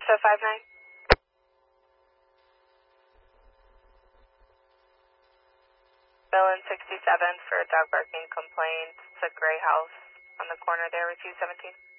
6059. Bill in 67 for a dog barking complaint. It's a gray house on the corner there with 217.